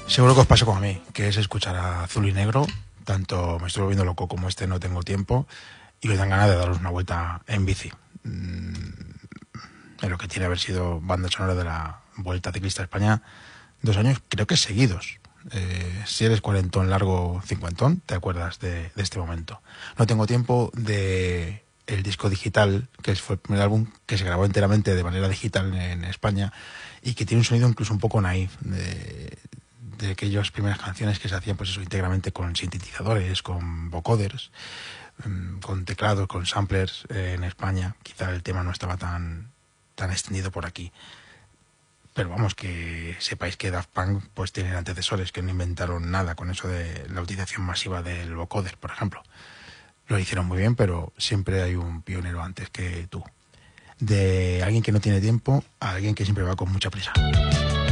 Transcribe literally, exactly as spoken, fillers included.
Seguro que os pasa como a mí, que es escuchar a Azul y Negro, tanto Me estoy volviendo loco como este No tengo tiempo, y os dan ganas de daros una vuelta en bici. Mm, en lo que tiene haber sido banda sonora de la Vuelta Ciclista a España, dos años creo que seguidos. Eh, si eres cuarentón largo, cincuentón, te acuerdas de, de este momento. No tengo tiempo de el disco digital, que fue el primer álbum que se grabó enteramente de manera digital en España y que tiene un sonido incluso un poco naif, de, de aquellas primeras canciones que se hacían pues eso íntegramente con sintetizadores, con vocoders, con teclados, con samplers. Eh, en España quizá el tema no estaba tan tan extendido por aquí, pero vamos, que sepáis que Daft Punk pues tienen antecesores que no inventaron nada con eso de la utilización masiva del vocoder, por ejemplo. Lo hicieron muy bien, pero siempre hay un pionero antes que tú. De alguien que no tiene tiempo a alguien que siempre va con mucha prisa.